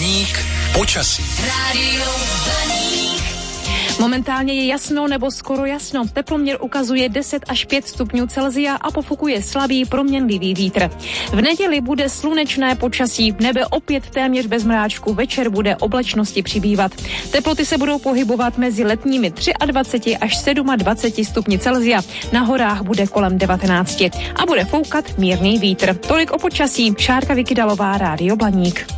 Blaník počasí. Rádio Blaník. Momentálně je jasno nebo skoro jasno. Teploměr ukazuje 10 až 5 stupňů Celsia a pofukuje slabý proměnlivý vítr. V neděli bude slunečné počasí, nebe opět téměř bez mráčku, večer bude oblačnosti přibývat. Teploty se budou pohybovat mezi letními 23 až 27 stupni Celsia. Na horách bude kolem 19 a bude foukat mírný vítr. Tolik o počasí. Šárka Vykydalová, Rádio Blaník.